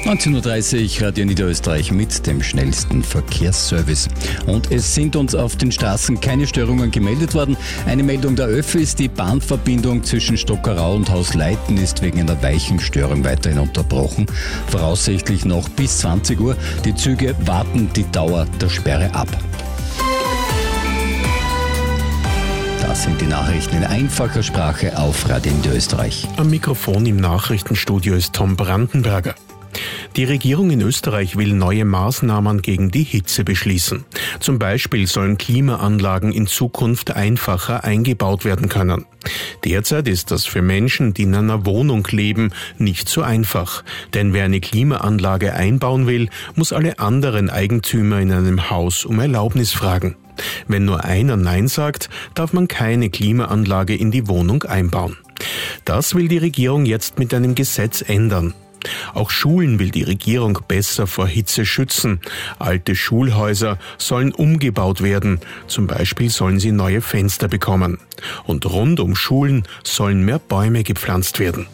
19:30 Uhr, Radio Niederösterreich mit dem schnellsten Verkehrsservice. Und es sind uns auf den Straßen keine Störungen gemeldet worden. Eine Meldung der Öffis: die Bahnverbindung zwischen Stockerau und Hausleiten ist wegen einer Weichenstörung weiterhin unterbrochen. Voraussichtlich noch bis 20 Uhr. Die Züge warten die Dauer der Sperre ab. Das sind die Nachrichten in einfacher Sprache auf Radio Niederösterreich. Am Mikrofon im Nachrichtenstudio ist Tom Brandenberger. Die Regierung in Österreich will neue Maßnahmen gegen die Hitze beschließen. Zum Beispiel sollen Klimaanlagen in Zukunft einfacher eingebaut werden können. Derzeit ist das für Menschen, die in einer Wohnung leben, nicht so einfach. Denn wer eine Klimaanlage einbauen will, muss alle anderen Eigentümer in einem Haus um Erlaubnis fragen. Wenn nur einer Nein sagt, darf man keine Klimaanlage in die Wohnung einbauen. Das will die Regierung jetzt mit einem Gesetz ändern. Auch Schulen will die Regierung besser vor Hitze schützen. Alte Schulhäuser sollen umgebaut werden. Zum Beispiel sollen sie neue Fenster bekommen. Und rund um Schulen sollen mehr Bäume gepflanzt werden.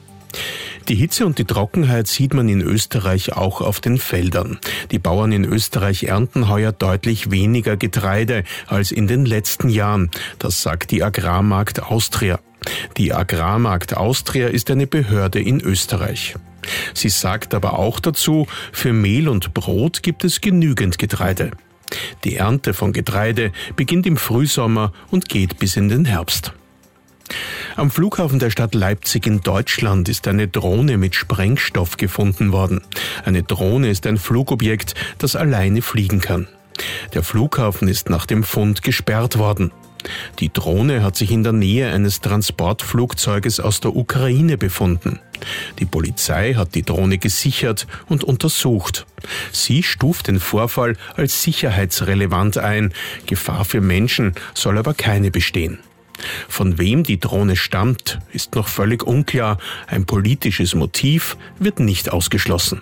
Die Hitze und die Trockenheit sieht man in Österreich auch auf den Feldern. Die Bauern in Österreich ernten heuer deutlich weniger Getreide als in den letzten Jahren. Das sagt die Agrarmarkt Austria. Die Agrarmarkt Austria ist eine Behörde in Österreich. Sie sagt aber auch dazu, für Mehl und Brot gibt es genügend Getreide. Die Ernte von Getreide beginnt im Frühsommer und geht bis in den Herbst. Am Flughafen der Stadt Leipzig in Deutschland ist eine Drohne mit Sprengstoff gefunden worden. Eine Drohne ist ein Flugobjekt, das alleine fliegen kann. Der Flughafen ist nach dem Fund gesperrt worden. Die Drohne hat sich in der Nähe eines Transportflugzeuges aus der Ukraine befunden. Die Polizei hat die Drohne gesichert und untersucht. Sie stuft den Vorfall als sicherheitsrelevant ein. Gefahr für Menschen soll aber keine bestehen. Von wem die Drohne stammt, ist noch völlig unklar. Ein politisches Motiv wird nicht ausgeschlossen.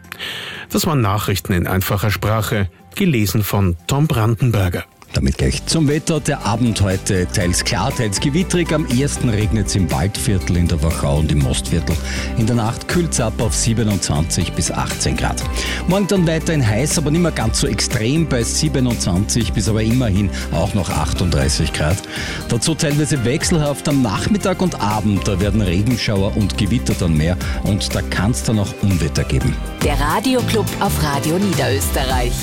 Das waren Nachrichten in einfacher Sprache, gelesen von Tom Brandenberger. Damit gleich zum Wetter. Der Abend heute teils klar, teils gewittrig. Am ehesten regnet es im Waldviertel, in der Wachau und im Mostviertel. In der Nacht kühlt es ab auf 27 bis 18 Grad. Morgen dann weiterhin heiß, aber nicht mehr ganz so extrem bei 27 bis aber immerhin auch noch 38 Grad. Dazu teilweise wechselhaft am Nachmittag und Abend. Da werden Regenschauer und Gewitter dann mehr und da kann es dann auch Unwetter geben. Der Radioclub auf Radio Niederösterreich.